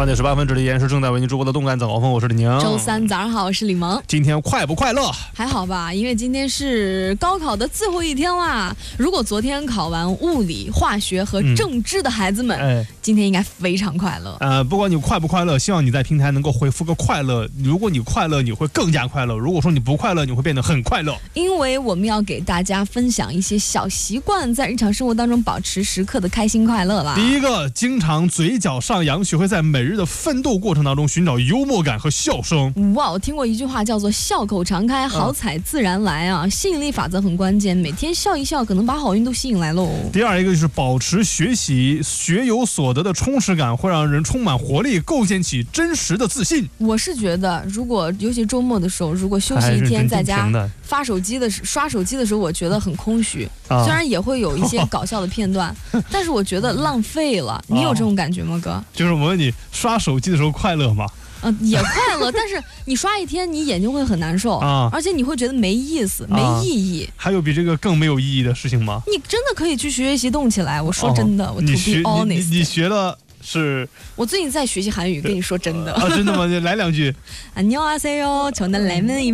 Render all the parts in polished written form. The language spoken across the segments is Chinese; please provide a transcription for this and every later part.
8点18分，这里依然是正在为您直播的动感早高峰，我是李宁。 周三早上好，我是李萌。 今天快不快乐？ 还好吧，因为今天是高考的最后一天啦。如果昨天考完物理、化学和政治的孩子们，今天应该非常快乐。 不管你快不快乐，希望你在平台能够回复个快乐。如果你快乐，你会更加快乐；如果说你不快乐，你会变得很快乐。 因为我们要给大家分享一些小习惯，在日常生活当中保持时刻的开心快乐啦。 第一个，经常嘴角上扬，学会在每日的奋斗过程当中寻找幽默感和笑声。 哇，我听过一句话叫做笑口常开，好彩自然来啊！吸引力法则很关键，每天笑一笑，可能把好运都吸引来喽。 第二一个就是保持学习，学有所得的充实感会让人充满活力，构建起真实的自信。 我是觉得，如果尤其周末的时候，如果休息一天在家刷手机的时候，我觉得很空虚。虽然也会有一些搞笑的片段，但是我觉得浪费了。你有这种感觉吗，哥？ 就是我问你，刷手机的时候快乐吗？ 也快乐，但是你刷一天，你眼睛会很难受而且你会觉得没意思、没意义。 还有比这个更没有意义的事情吗？ 你真的可以去学习动起来。我说真的，我 to be honest， 你学了。是我最近在学习韩语，跟你说真的。 真的吗？来两句。 안녕하세요，저는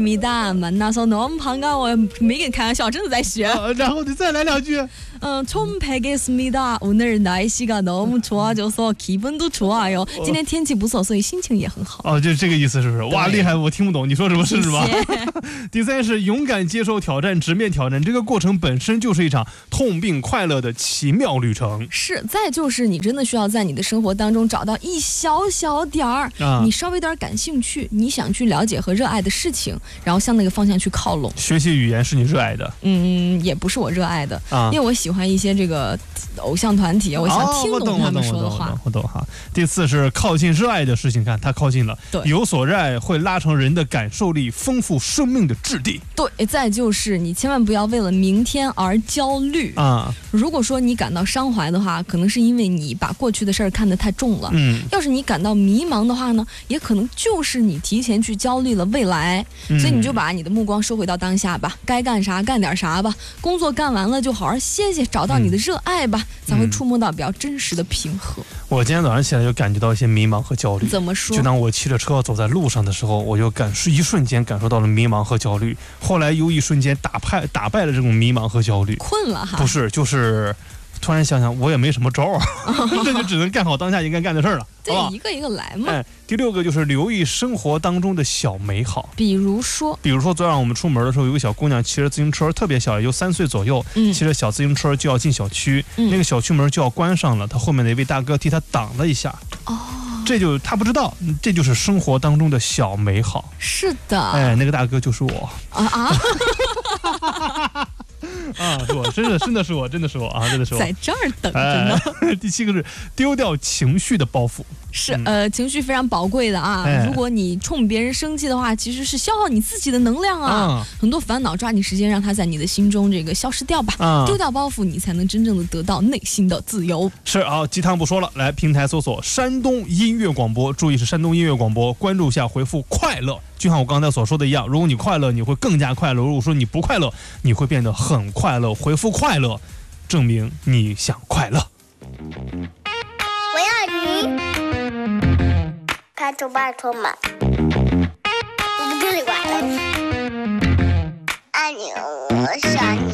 레몬입니다。만나서너무반가워요。没跟你开玩笑，真的在学。 然后你再来两句。 처음 뵙겠습니다。오늘 날씨가 너무 좋아져서 기분도 좋아요。今天天气不错，所以心情也很好。 就这个意思是不是？哇，厉害！我听不懂，你说什么是吗？第三是勇敢接受挑战，直面挑战，这个过程本身就是一场痛并快乐的奇妙旅程。 是，再就是你真的需要在你的生活当中找到一小小点儿，你稍微有点感兴趣，你想去了解和热爱的事情，然后向那个方向去靠拢。 学习语言是你热爱的？ 也不是我热爱的，因为我喜欢一些这个偶像团体，我想听懂他们说的话。 我懂哈。第四是靠近热爱的事情，看他靠近了， 对， 有所热爱会拉长人的感受力，丰富生命的质地。 对，再就是你千万不要为了明天而焦虑如果说你感到伤怀的话，可能是因为你把过去的事儿看得太重了。要是你感到迷茫的话呢，也可能就是你提前去焦虑了未来。所以你就把你的目光收回到当下吧，该干啥干点啥吧，工作干完了就好好歇歇，找到你的热爱吧，才会触摸到比较真实的平和。 我今天早上起来就感觉到一些迷茫和焦虑。 怎么说？ 就当我骑着车走在路上的时候，我就一瞬间感受到了迷茫和焦虑，后来又一瞬间打败了这种迷茫和焦虑。 困了哈？ 不是，就是突然想想，我也没什么招这就只能干好当下应该干的事儿了。 对，一个一个来嘛。 第六个就是留意生活当中的小美好。 比如说昨晚我们出门的时候，有个小姑娘骑着自行车，特别小，也就3岁左右，骑着小自行车就要进小区，那个小区门就要关上了，她后面的一位大哥替她挡了一下。她不知道，这就是生活当中的小美好。是的，那个大哥就是我。是我，真的是我，真的是我啊，真的是我， 在这儿等着呢。 第7个是丢掉情绪的包袱。 是情绪非常宝贵的啊。如果你冲别人生气的话，其实是消耗你自己的能量啊。很多烦恼抓紧时间让它在你的心中这个消失掉吧。丢掉包袱，你才能真正的得到内心的自由。 是好，鸡汤不说了，来平台搜索山东音乐广播，注意是山东音乐广播，关注下回复快乐。就像我刚才所说的一样，如果你快乐，你会更加快乐；如果说你不快乐，你会变得很快乐。回复快乐，证明你想快乐。 我要你，拜托嘛，我不跟你玩了，爱你，我想你。